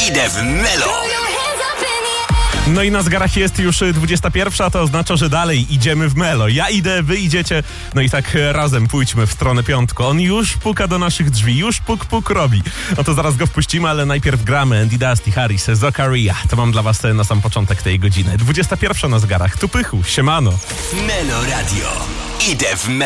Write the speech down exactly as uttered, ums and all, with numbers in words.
Idę w Melo. No i na zegarach jest już dwudziesta pierwsza, to oznacza, że dalej idziemy w Melo. Ja idę, wy idziecie, no i tak razem pójdźmy w stronę piątku. On już puka do naszych drzwi, już puk puk robi. No to zaraz go wpuścimy, ale najpierw gramy Andy Dusty, Harris, Zakaria. To mam dla was na sam początek tej godziny. dwudziesta pierwsza na zegarach, tu Pychu, siemano. Melo Radio. Idę w Melo.